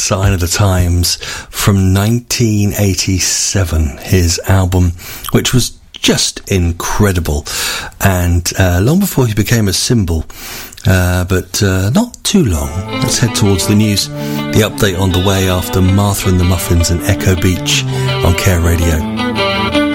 Sign of the Times from 1987, his album, which was just incredible, and long before he became a symbol, but not too long. Let's head towards the news. The update on the way after Martha and the Muffins and Echo Beach on Care Radio.